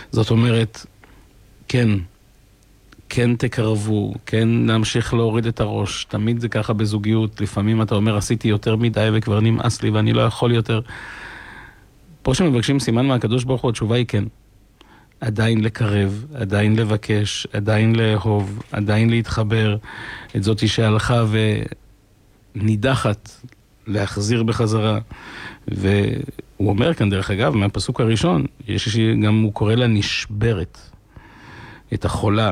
זאת אומרת, כן, כן תקרבו, כן להמשיך להוריד את הראש. תמיד זה ככה בזוגיות. לפעמים אתה אומר, עשיתי יותר מדי וכבר נמאס לי ואני לא יכול יותר. פה שמבקשים סימן מהקדוש ברוך הוא, התשובה היא כן. עדיין לקרב, עדיין לבקש, עדיין לאהוב, עדיין להתחבר. את זאתי שהלכה ונידחת להחזיר בחזרה. והוא אומר כאן, דרך אגב, מהפסוק הראשון, גם הוא קורא לה נשברת, את החולה.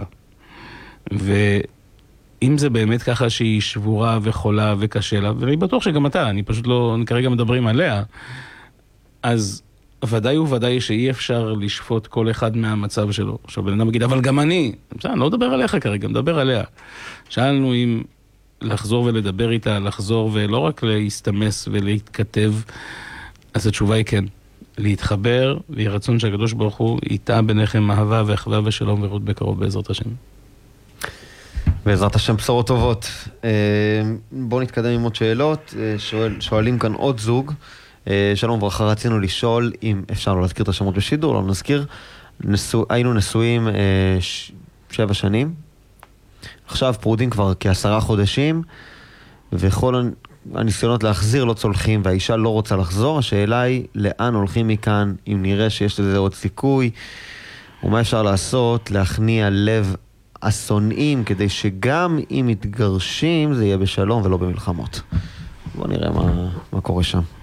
ואם זה באמת ככה שהיא שבורה וחולה וקשה לה, ואני בטוח שגם אתה, אני פשוט לא, כרגע מדברים עליה, אז ודאי וודאי שאי אפשר לשפוט כל אחד מהמצב שלו. עכשיו בן אדם מגיד, אבל גם אני לא מדבר עליך כרגע, מדבר עליה. שאלנו אם לחזור ולדבר איתה, לחזור ולא רק להסתמס ולהתכתב, אז התשובה היא כן. להתחבר, ויהי רצון שהקדוש ברוך הוא איתה ביניכם אהבה ואחווה ושלום ורות בקרוב בעזרת השם. בעזרת השם בשורות טובות. בואו נתקדם עם עוד שאלות. שואלים כאן עוד זוג. שלום וברכה, רצינו לשאול אם אפשר לא להזכיר את השמות בשידור, לא נזכיר. היינו נשואים 7 שנים. עכשיו פרודים כבר כ10 חודשים, וכל הניסיונות להחזיר לא צולחים, והאישה לא רוצה לחזור. השאלה היא, לאן הולכים מכאן, אם נראה שיש לזה עוד סיכוי, ומה אפשר לעשות להכניע לב השונאים, כדי שגם אם מתגרשים זה יהיה בשלום ולא במלחמות. בואו נראה מה קורה שם.